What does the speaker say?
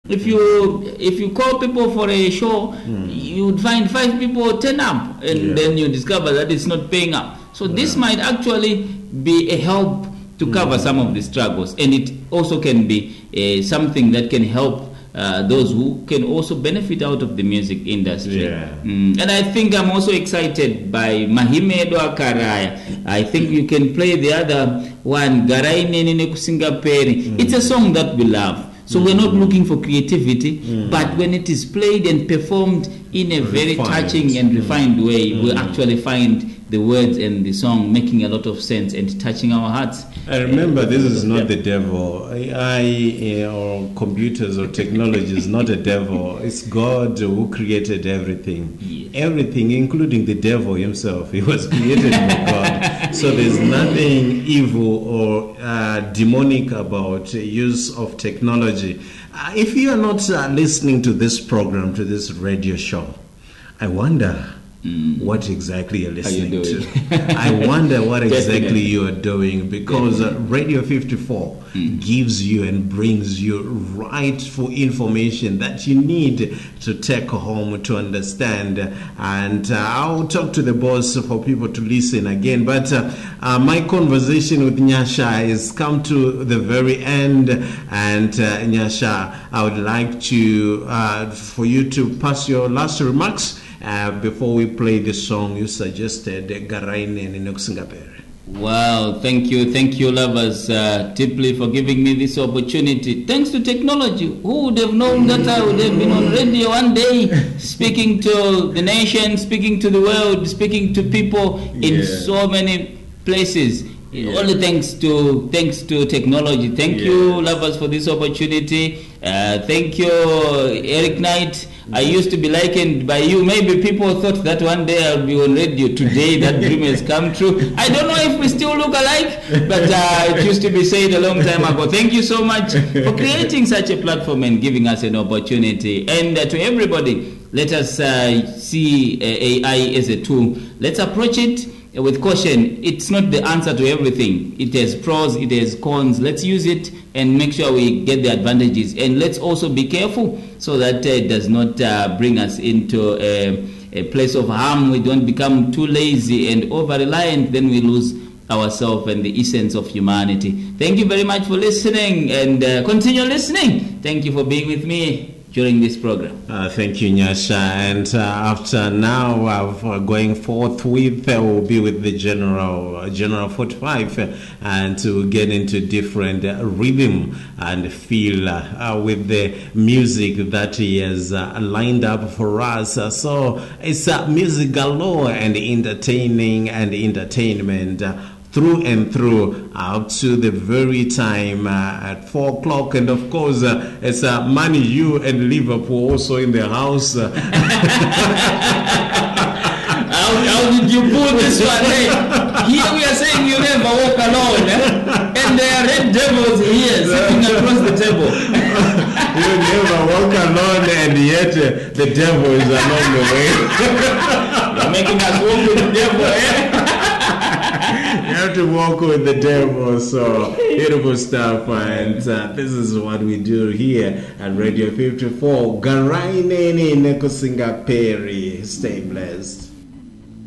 If you call people for a show, you would find 5 people turn up, and then you discover that it's not paying up. So this might actually be a help to cover some of the struggles, and it also can be something that can help those who can also benefit out of the music industry. And I think I'm also excited by Mahimedwa Karaya. I think you can play the other one, Garai Nene Kusingaperi. It's a song that we love. So we're not looking for creativity, but when it is played and performed in a very touching and refined way, we actually find the words and the song making a lot of sense and touching our hearts. I remember this is not the devil. AI or computers or technology is not a devil. It's God who created everything. Yes. Everything, including the devil himself. He was created by God. So there's nothing evil or demonic about use of technology. If you are not listening to this program, to this radio show, I wonder what exactly you're listening to. I wonder what exactly you are doing, because Radio 54 gives you and brings you rightful information that you need to take home to understand. And I'll talk to the boss for people to listen again. But my conversation with Nyasha has come to the very end. And Nyasha, I would like to for you to pass your last remarks before we play the song you suggested, Garaine in Singapore. Wow, thank you, lovers, deeply for giving me this opportunity. Thanks to technology, who would have known that I would have been on radio one day, speaking to the nation, speaking to the world, speaking to people in so many places. Only thanks to technology. Thank you, lovers, for this opportunity. Thank you, Eric Knight. I used to be likened by you. Maybe people thought that one day I'll be on radio. Today that dream has come true. I don't know if we still look alike, but it used to be said a long time ago. Thank you so much for creating such a platform and giving us an opportunity. And to everybody, let us see AI as a tool. Let's approach it with caution. It's not the answer to everything. It has pros, it has cons. Let's use it and make sure we get the advantages. And let's also be careful so that it does not bring us into a place of harm. We don't become too lazy and over-reliant. Then we lose ourselves and the essence of humanity. Thank you very much for listening, and continue listening. Thank you for being with me during this program. Thank you, Nyasha. And after now, going forthwith, we'll be with the General 45, and to get into different rhythm and feel with the music that he has lined up for us. So it's music galore and entertaining and entertainment through and through, up to the very time at 4 o'clock. And of course, it's Money, you and Liverpool also in the house. How did you put this one? Hey, here we are saying you never walk alone, and there are red devils here sitting across the table. You never walk alone, and yet the devil is along the way. You're making us walk with the devil, eh? You have to walk with the devil. So beautiful stuff, and this is what we do here at Radio 54. Garaine Neko Singapore. Stay blessed.